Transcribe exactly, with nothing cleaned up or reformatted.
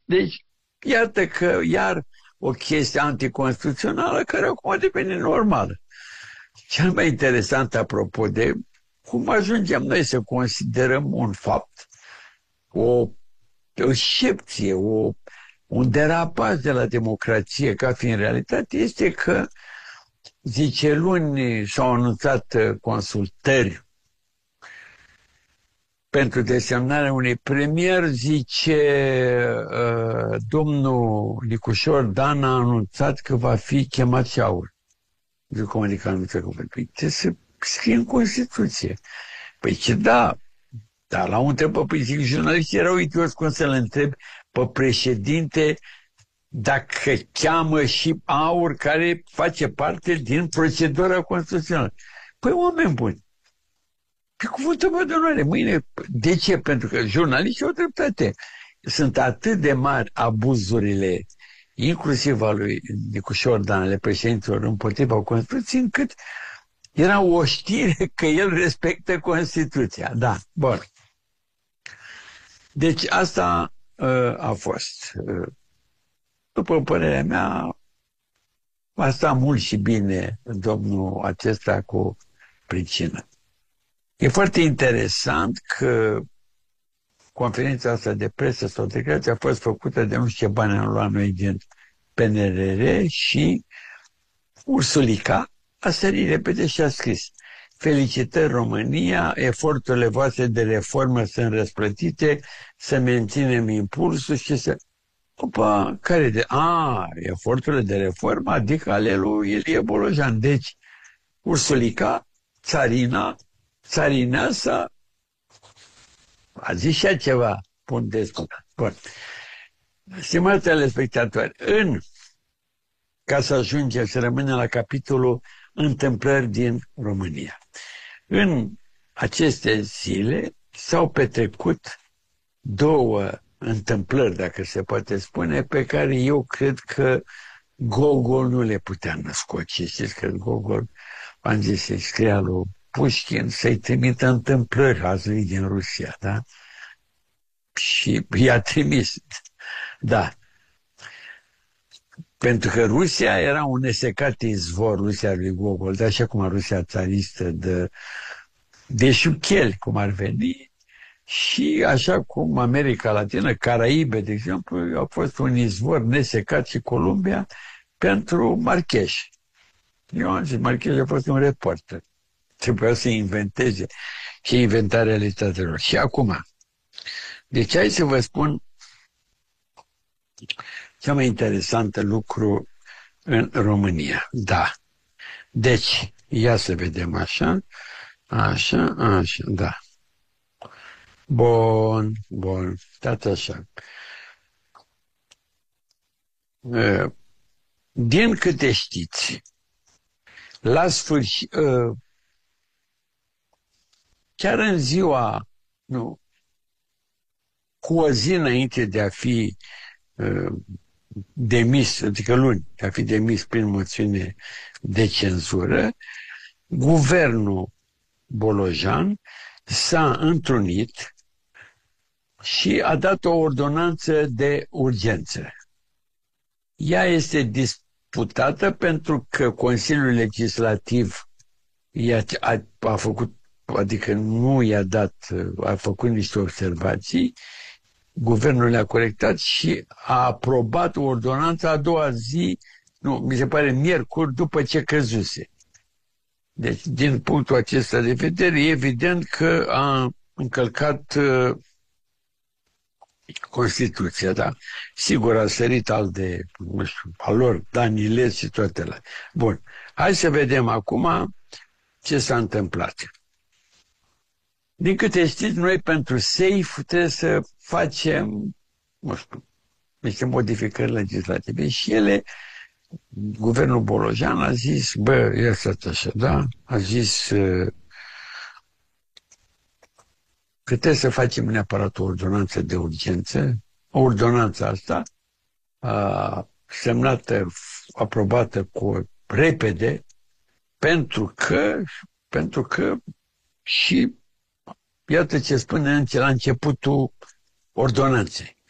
Deci, iată că iar o chestie anticonstituțională care acum a devenit normală. Cel mai interesant, apropo de cum ajungem noi să considerăm un fapt, o, o excepție, o, un derapaj de la democrație ca fiind realitate, este că, zice, luni s-au anunțat consultări pentru desemnarea unui premier, zice, uh, domnul Nicușor Dan a anunțat că va fi chemat și Aur. Zic, cum adică anunță că va fi? Ce se scrie în Constituție. Păi ce da, dar la un întrebă, păi zic, jurnaliștii erau idioți cum să-l întreb pe președinte dacă cheamă și Aur, care face parte din procedura constituțională. Păi, oameni buni, pe cuvântul meu de onoare, mâine, de ce? Pentru că jurnaliștii au dreptate. Sunt atât de mari abuzurile, inclusiv al lui Nicușor Dan, ale președinților împotriva Constituției, încât era o știre că el respectă Constituția. Da, bun. Deci asta uh, a fost. Uh, după părerea mea, a stat mult și bine domnul acesta cu pricină. E foarte interesant că conferința asta de presă sau declarație a fost făcută de nu știu ce bani am luat noi din P N R R și Ursulica a sărit repede și a scris: felicitări România, eforturile voastre de reformă sunt răsplătite, să menținem impulsul și să... Opa, care de... A, eforturile de reformă, adică ale lui Ilie Bolojan. Deci, Ursulica, țarina, țarineasa, a zis și ceva, pun descutat. Bun. Stimați telespectatori, în, ca să ajungem să rămânem la capitolul întâmplări din România. În aceste zile s-au petrecut două întâmplări, dacă se poate spune, pe care eu cred că Gogol nu le putea născoce. Știți că Gogol, am zis, să-i scria lui Pușkin să-i trimită întâmplări azi din Rusia, da? Și i-a trimis, da. Pentru că Rusia era un nesecat izvor, Rusia lui Gogol, dar așa cum Rusia țaristă de, de șucheli, cum ar veni, și așa cum America Latină, Caraibe, de exemplu, a fost un izvor nesecat și Columbia pentru Marcheș. Eu am zis, Marcheș a fost un reporter. Trebuia să inventeze și inventa realitatea. Și acum, deci hai să vă spun cea mai interesantă lucru în România. Da. Deci, ia să vedem așa, așa, așa, da. Bun, bun, stați așa. Din câte știți, la sfârșit, chiar în ziua, nu, cu o zi înainte de a fi uh, demis, adică luni, de a fi demis prin moțiune de cenzură, guvernul Bolojan s-a întrunit și a dat o ordonanță de urgență. Ea este disputată pentru că Consiliul Legislativ i-a, a, a făcut, adică nu i-a dat, a făcut niște observații, guvernul le-a corectat și a aprobat ordonanța a doua zi, nu, mi se pare miercuri, după ce căzuse. Deci, din punctul acesta de vedere, e evident că a încălcat uh, Constituția, da. Sigur, a sărit al de, nu știu, al lor, Danilez și toate alea. Bun, hai să vedem acum ce s-a întâmplat. Din câte știți, noi pentru SAFE trebuie să facem, nu știu, niște modificări legislative și ele, guvernul Bolojan a zis, bă, ia stați așa, da? A zis uh, că trebuie să facem neapărat o ordonanță de urgență. O ordonanță asta, a, semnată, aprobată cu repede, pentru că, pentru că și iată ce spune la începutul ordonanței.